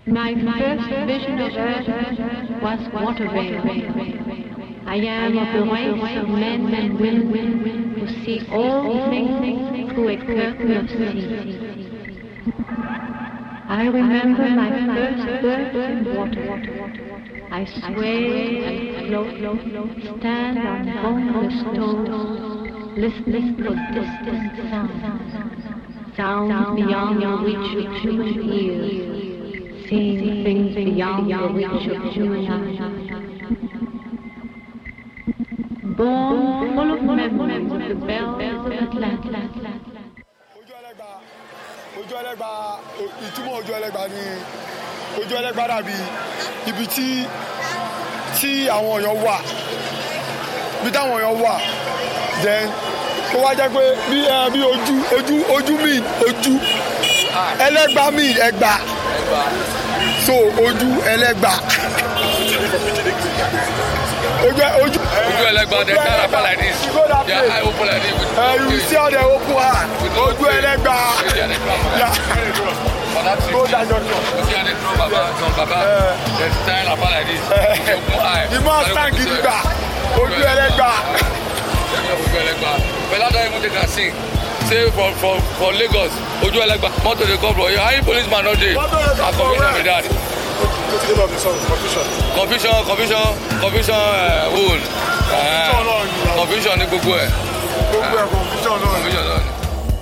My first vision of earth was watervale. I am of the race of men and women who see all things through a curtain of sea. I remember my first birth in water. I sway and float, stand on boneless toes, listening for distant sounds beyond the reach of human ears, seeing things beyond the reach of human eyes. Born full of memories of the bells of Atlanta. Ojú Ẹlẹ́gbà, ìtumọ̀ Ojú Ẹlẹ́gbà ni Ojú Ẹlẹ́gbà dàbí ibi tí àwọn èèyàn wà, ibi táwọn èèyàn wà, then ó wá jẹ́ pé bí ojú mi ojú Ẹlẹ́gbà mi Ẹ̀gbà, so Ojú Ẹlẹ́gbà. Ojú Ẹlẹ́gbà, they tell about like this. They are eye open like this. You see how they open eye. Ojú Ẹlẹ́gbà. Go down your door. You see how they throw Baba. They style about like this. They open eye. You must thank Gidigba. Ojú Ẹlẹ́gbà. Ojú Ẹlẹ́gbà. But I don't even think I sing. Say for Lagos, Ojú Ẹlẹ́gbà. Motor they come from here. How many policeman not there? I'm convinced with that. What's the name of the song? Confusion wound. Confusion ní gbogbo ẹ̀. Gbogbo ẹ̀ confusion náà.